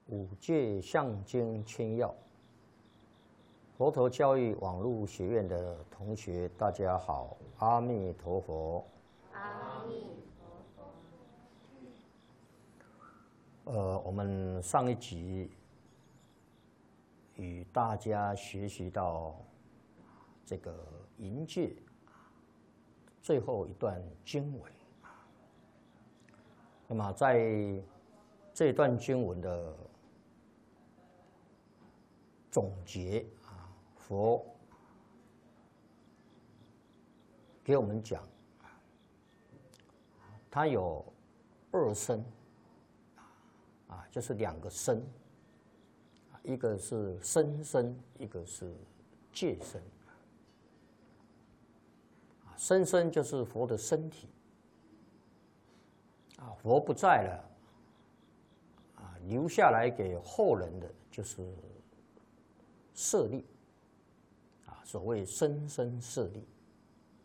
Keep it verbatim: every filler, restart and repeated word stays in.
五戒相经千要，佛陀教育网络学院的同学，大家好，阿弥陀佛。 阿弥陀佛。呃，我们上一集与大家学习到这个淫戒最后一段经文。那么在这段经文的总结啊，佛给我们讲，它有二身啊，就是两个身，一个是身身，一个是戒身。身身就是佛的身体啊，佛不在了。留下来给后人的就是舍利，啊，所谓生生舍利。